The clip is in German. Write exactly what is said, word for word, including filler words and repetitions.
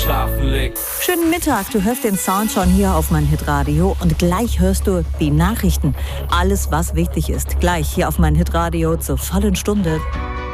schlafen legt. Schönen Mittag, du hörst den Sound schon hier auf mein Hitradio und gleich hörst du die Nachrichten. Alles, was wichtig ist, gleich hier auf mein Hitradio zur vollen Stunde.